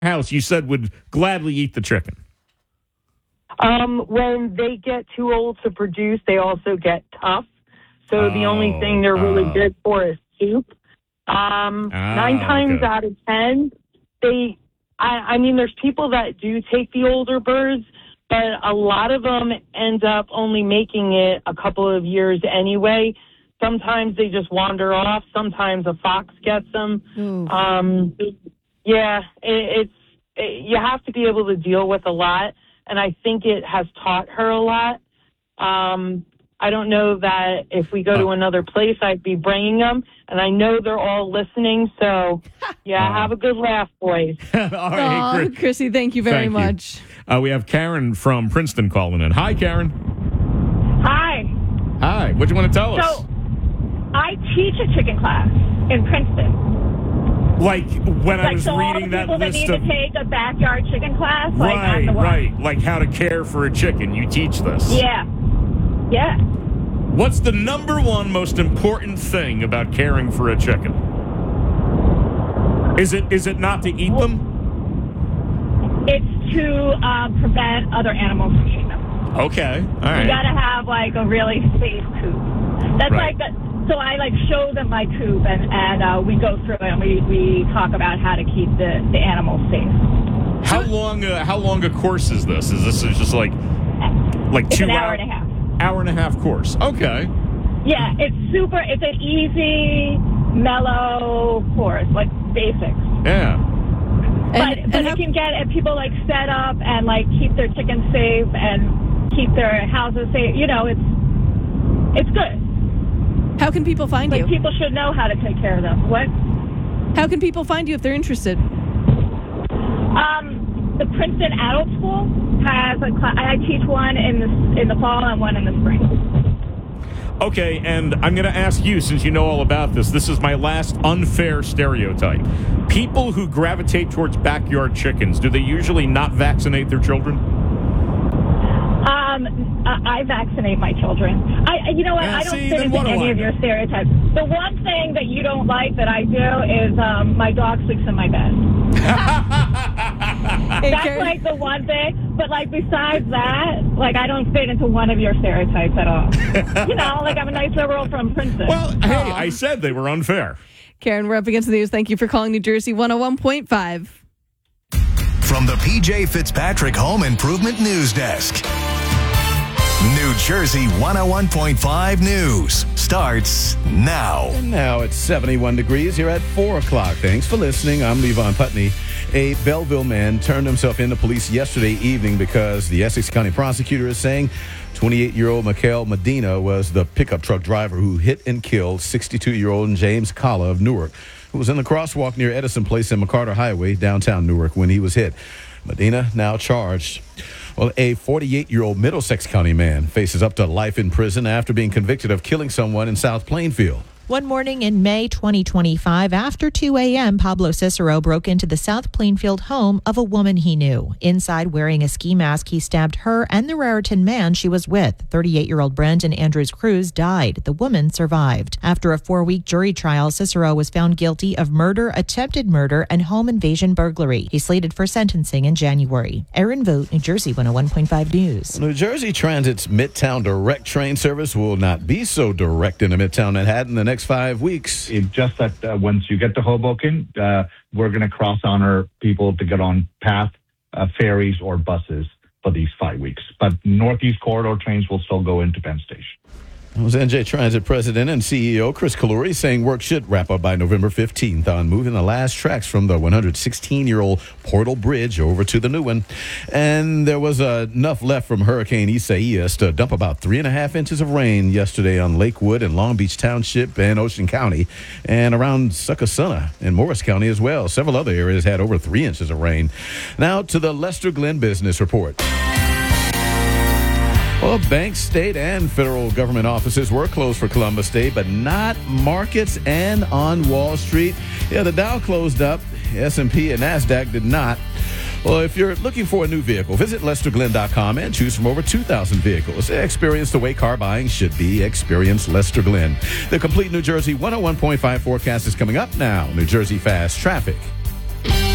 house you said would gladly eat the chicken? When they get too old to produce, they also get tough. So the only thing they're really good for is soup. 9 times out of 10, I mean, there's people that do take the older birds, but a lot of them end up only making it a couple of years anyway. Sometimes they just wander off. Sometimes a fox gets them. You have to be able to deal with a lot, and I think it has taught her a lot. I don't know that if we go to another place, I'd be bringing them, and I know they're all listening, so, have a good laugh, boys. All right, Chrissy, thank you very much. We have Karen from Princeton calling in. Hi, Karen. Hi. Hi. What do you want to tell us? So, I teach a chicken class in Princeton. Like when I was reading that people list that need to take a backyard chicken class, I'm the one. Right. Like how to care for a chicken. You teach this. Yeah. Yeah. What's the number one most important thing about caring for a chicken? Is it not to eat them? It's to prevent other animals from eating them. Okay. All right. You got to have like a really safe coop. That's right. So I show them my coop and we go through it and we talk about how to keep the animals safe. How long a course is this? Is this just like it's 2 an hour and a half. Hour and a half course. Okay. Yeah, it's an easy, mellow course, like basics. Yeah. But it can get people set up and keep their chickens safe and keep their houses safe. You know, it's good. How can people find you? People should know how to take care of them. What? How can people find you if they're interested? The Princeton Adult School has a class. I teach one in the fall and one in the spring. Okay, and I'm going to ask you, since you know all about this, this is my last unfair stereotype. People who gravitate towards backyard chickens, do they usually not vaccinate their children? I vaccinate my children. You know what? I don't fit into any of your stereotypes. The one thing that you don't like that I do is my dog sleeps in my bed. That's the one thing. But besides that, I don't fit into one of your stereotypes at all. I'm a nice liberal from Princeton. Well, hey, I said they were unfair. Karen, we're up against the news. Thank you for calling New Jersey 101.5. From the PJ Fitzpatrick Home Improvement News Desk. New Jersey 101.5 News starts now. And now it's 71 degrees here at 4 o'clock. Thanks for listening. I'm Levon Putney. A Belleville man turned himself into police yesterday evening because the Essex County prosecutor is saying 28-year-old Mikael Medina was the pickup truck driver who hit and killed 62-year-old James Kalla of Newark, who was in the crosswalk near Edison Place and McCarter Highway, downtown Newark, when he was hit. Medina now charged. Well, a 48-year-old Middlesex County man faces up to life in prison after being convicted of killing someone in South Plainfield. One morning in May 2025, after 2 a.m., Pablo Cicero broke into the South Plainfield home of a woman he knew. Inside, wearing a ski mask, he stabbed her and the Raritan man she was with. 38-year-old Brandon Andrews Cruz died. The woman survived. After a 4-week jury trial, Cicero was found guilty of murder, attempted murder, and home invasion burglary. He's slated for sentencing in January. Erin Vogt, New Jersey 101.5 News. New Jersey Transit's Midtown Direct train service will not be so direct into Midtown Manhattan the next 5 weeks. It's just that once you get to Hoboken, we're going to cross-honor people to get on path, ferries, or buses for these 5 weeks. But Northeast Corridor trains will still go into Penn Station. It was NJ Transit President and CEO Chris Kaluri saying work should wrap up by November 15th on moving the last tracks from the 116-year-old Portal Bridge over to the new one. And there was enough left from Hurricane Isaias to dump about 3.5 inches of rain yesterday on Lakewood and Long Beach Township and Ocean County and around Succothuna in Morris County as well. Several other areas had over 3 inches of rain. Now to the Lester Glenn Business Report. Well, banks, state, and federal government offices were closed for Columbus Day, but not markets and on Wall Street. Yeah, the Dow closed up. S&P and NASDAQ did not. Well, if you're looking for a new vehicle, visit LesterGlenn.com and choose from over 2,000 vehicles. Experience the way car buying should be. Experience Lester Glenn. The complete New Jersey 101.5 forecast is coming up now. New Jersey Fast Traffic.